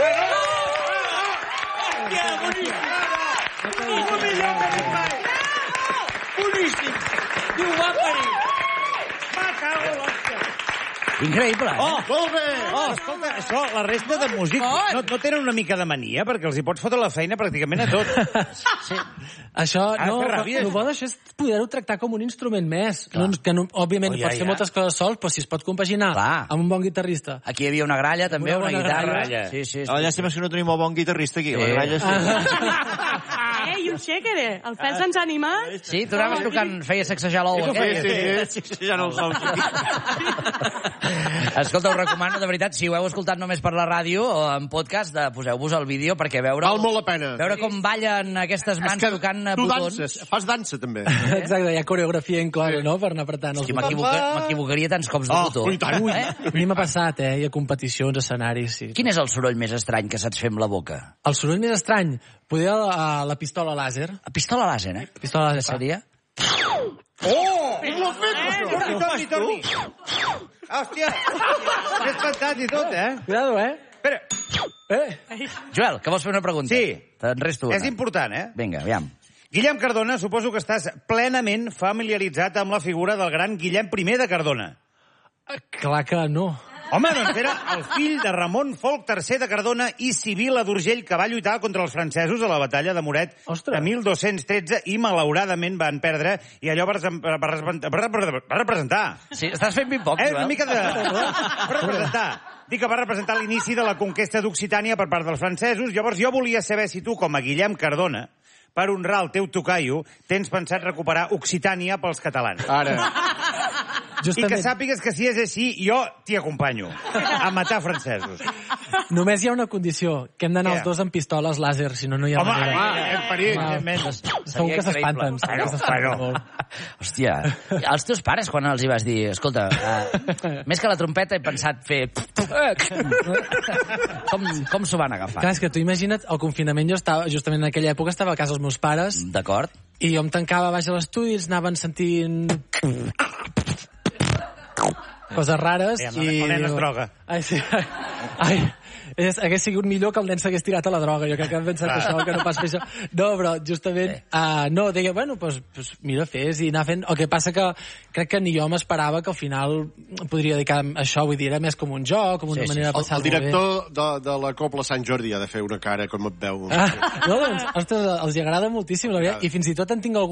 Hòstia, boníssim! El millor que dic mai! Boníssim! Diu, va parir! Va, cago l'hòstia! Increïble, eh? Oh, molt bé! Oh, escolta, això, la resta de músics no tenen una mica de mania? Perquè els hi pots fotre la feina pràcticament a tot. Sí. Això, no, el bo d'això és poder-ho tractar com un instrument més. Que no, òbviament pot fer moltes coses sols, però si es pot compaginar amb un bon guitarrista. Aquí hi havia una gralla, també, una guitarra. Sí. La llàstima és que no tenim un bon guitarrista aquí. La gralla I un shaker, el Fel se'ns ha animat. Sí, tu anaves tocant, feia sacsejar l'ou. Sí, sacsejar els ous. Escolta, us recomano, de veritat, si ho heu escoltat només per la ràdio o en podcast, poseu-vos el vídeo perquè val molt la pena. Veure com ballen aquestes mans tocant botons. Tu danses, fas dansa també. Exacte, hi ha coreografia inclosa, no?, per anar apretant els botons. M'equivocaria tants cops de botó. A mi m'ha passat, i a competicions, escenaris, sí. Quin és el soroll més estrany que saps fer amb la boca? El soroll més estrany? Poder la pistola làser. La pistola làser, eh? Pistola làser seria? Oh! Com ho has fet, Torni. Hòstia, és espantat i tot, eh? Cuidado, Espera. Joel, que vols fer una pregunta? Sí. Te'n resto una. És important, eh? Vinga, aviam. Guillem Cardona, suposo que estàs plenament familiaritzat amb la figura del gran Guillem I de Cardona. Clar que no. Home, doncs era el fill de Ramon Folc III de Cardona i Sibila d'Urgell, que va lluitar contra els francesos a la batalla de Moret de 1213 i malauradament van perdre, i allò va representar. Sí, estàs fent ben poc, Joel. Una mica de... Va representar. Dic que va representar l'inici de la conquesta d'Occitània per part dels francesos. Llavors jo volia saber si tu, com a Guillem Cardona, per honrar el teu tocaio, tens pensat recuperar Occitània pels catalans. Ara. I que sàpigues que si és així, jo t'hi acompanyo a matar francesos. Només hi ha una condició, que hem d'anar els dos amb pistoles làser, si no, no hi ha manera. Hem parit. Segur que s'espanten. Hòstia, els teus pares, quan els hi vas dir, escolta, més que la trompeta he pensat fer... Com s'ho van agafar? Clar, és que tu imagina't, al confinament jo estava, justament en aquella època, estava a casa dels meus pares. D'acord. I jo em tancava baix a l'estudi, ells anaven sentint... coses rares. El nen es droga. Hagués sigut millor que el nen s'hagués tirat a la droga. Jo crec que hem pensat això, que no pas fer això. No, però justament, no, deia, bueno, pues mira, fes i anar fent. El que passa que crec que ni jo m'esperava que al final podria dedicar a això, vull dir, era més com un joc, com una manera de passar-ho bé. El director de la Copla Sant Jordi ha de fer una cara com et veu. No, doncs, ostres, els agrada moltíssim, la veritat, i fins i tot en tinc algun